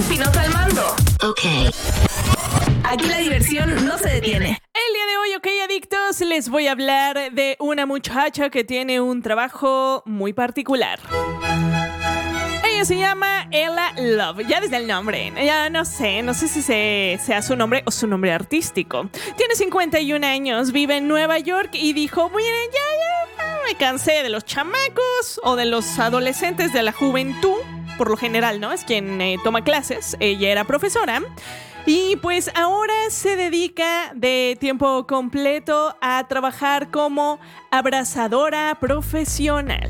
Pinota al mando. Ok. Aquí la diversión no se detiene. El día de hoy, ok, adictos, les voy a hablar de una muchacha que tiene un trabajo muy particular. Ella se llama Ella Love, ya desde el nombre, ya no sé si sea su nombre o su nombre artístico. Tiene 51 años, vive en Nueva York y dijo, miren, ya me cansé de los chamacos o de los adolescentes de la juventud, por lo general, ¿no? Es quien toma clases, ella era profesora. Y pues ahora se dedica de tiempo completo a trabajar como abrazadora profesional.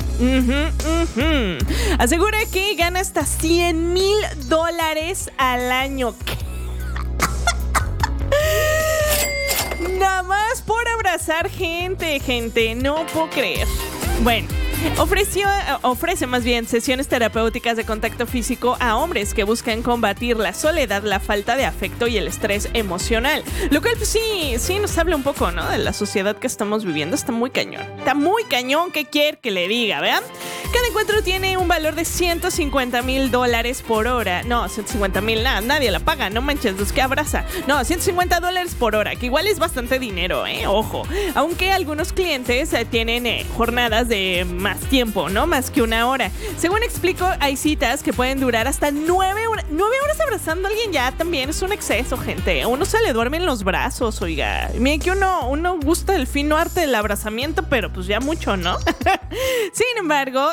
Asegura que gana hasta $100,000 al año. Nada más por abrazar gente, no puedo creer. Bueno, ofrece más bien sesiones terapéuticas de contacto físico a hombres que buscan combatir la soledad, la falta de afecto y el estrés emocional. Lo cual pues sí nos habla un poco, ¿no? De la sociedad que estamos viviendo. Está muy cañón, ¿qué quiere que le diga, vean? Cada encuentro tiene un valor de $150,000 por hora. No, 150,000, nadie la paga, no manches, los que abraza. No, $150 por hora, que igual es bastante dinero, ojo. Aunque algunos clientes tienen jornadas de más tiempo, ¿no? Más que una hora. Según explico, hay citas que pueden durar hasta 9 horas. 9 horas abrazando a alguien ya también es un exceso, gente. A uno se le duerme en los brazos, oiga. Miren que uno gusta el fino arte del abrazamiento, pero pues ya mucho, ¿no? Sin embargo,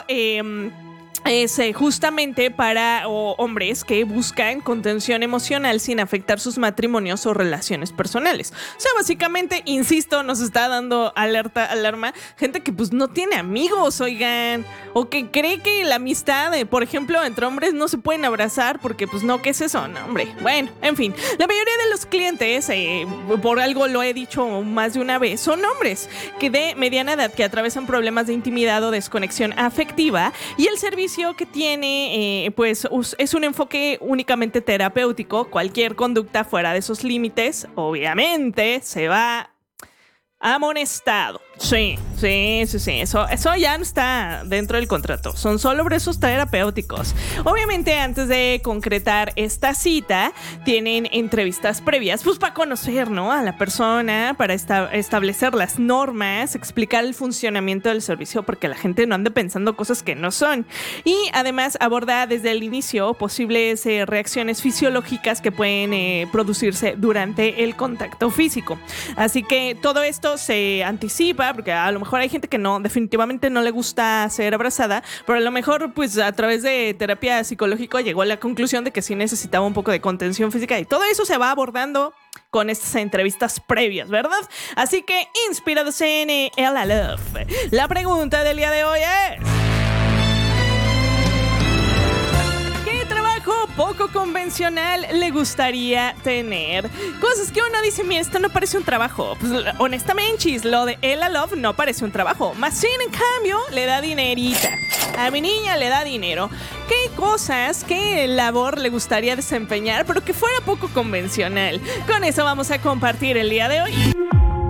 es justamente para hombres que buscan contención emocional sin afectar sus matrimonios o relaciones personales. O sea, básicamente, insisto, nos está dando alarma gente que pues no tiene amigos, oigan, o que cree que la amistad, por ejemplo, entre hombres no se pueden abrazar porque pues no, ¿qué es eso? No, hombre, bueno, en fin, la mayoría de los clientes, por algo lo he dicho más de una vez, son hombres que de mediana edad que atraviesan problemas de intimidad o desconexión afectiva, y el servicio que tiene pues es un enfoque únicamente terapéutico. Cualquier conducta fuera de esos límites obviamente se va amonestado. Sí, eso ya no está dentro del contrato. Son solo besos terapéuticos. Obviamente, antes de concretar esta cita, tienen entrevistas previas, pues para conocer, ¿no?, a la persona, para establecer las normas, explicar el funcionamiento del servicio, porque la gente no ande pensando cosas que no son. Y además aborda desde el inicio posibles reacciones fisiológicas que pueden producirse durante el contacto físico. Así que todo esto se anticipa, porque a lo mejor hay gente que definitivamente no le gusta ser abrazada, pero a lo mejor pues a través de terapia psicológica llegó a la conclusión de que sí necesitaba un poco de contención física, y todo eso se va abordando con estas entrevistas previas, ¿verdad? Así que, inspirados en Ella Love, la pregunta del día de hoy es: poco convencional le gustaría tener? Cosas que uno dice, mira, esto no parece un trabajo. Pues honestamente, lo de Ella Love no parece un trabajo. Más sin en cambio, le da dinerita. A mi niña le da dinero. ¿Qué cosas, qué labor le gustaría desempeñar, pero que fuera poco convencional? Con eso vamos a compartir el día de hoy.